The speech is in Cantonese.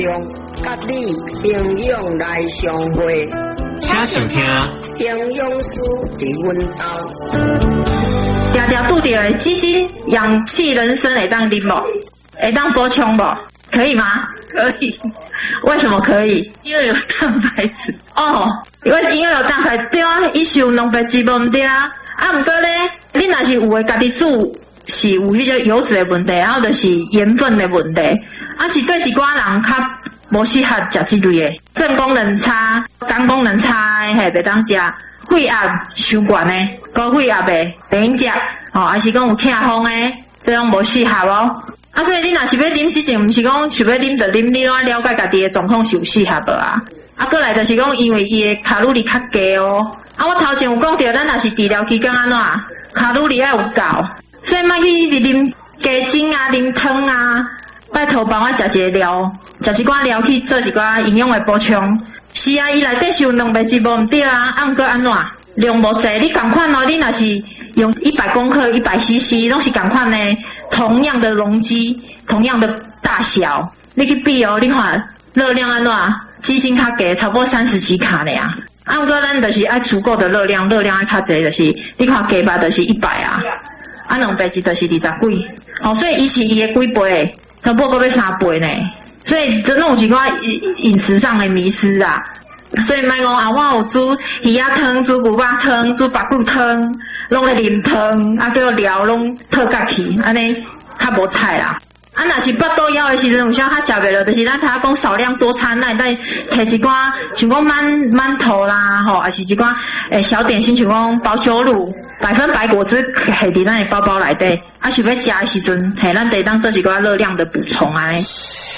用甲你营养来相会， 请想听营养师伫阮兜。 常常拄到的鸡精、氧气人参会当啉无？会当补充无？可以吗？可以。为什么可以？因为有蛋白质。哦，因为有蛋白质，对啊，伊是有蛋白质无毋对啊。啊，毋过咧，你若是有诶家己煮，是有迄个油脂的问题，然后就是盐分的问题。啊，是对是寡人较无适合食即类的，肾功能差、肝功能差的，袂当食。血压伤悬的，高血压的袂用食，哦，还是讲有痛风的，这种无适合哦。啊，所以你若是要啉即种，毋是讲想要啉就啉，你要了解家己的状况是有适合无啊？啊，过来就是讲，因为伊的卡路里较低哦。啊，我头前有讲到，咱若是治疗期间安怎，卡路里要有够，所以莫去啉鸡精啊、啉汤啊，拜托帮我食一个料，食一寡料去做一寡营养的补充。是啊，伊内底是有蛋白质无毋对啊，啊毋过安怎量无济？你共款哦，你若是用100公克、100cc， 拢是共款的，同样的容积、同样的大小，你去比哦，你看热量安怎？鸡精较低，差不多30几卡的啊。啊毋过咱就是爱足够的热量爱较济，就是你看鸡肉就是100啊，啊蛋白质就是20几，哦，所以伊是伊的几倍，差不多搁要3倍呢。所以真的有一寡饮食上的迷失啊，所以莫讲啊，我有煮鱼仔汤、煮牛肉汤、煮白骨汤，拢咧啉汤，啊叫料拢脱角去，安尼较无菜啦。啊，若是腹肚枵的时阵，有啥较食袂落，就是咱听讲少量多餐，咱再摕一寡像讲馒头啦，吼，还是一寡小点心，像讲保酒乳、100%果汁，摕伫咱的包包内底。啊，想要食的时阵，咱得当做一寡热量的补充啊。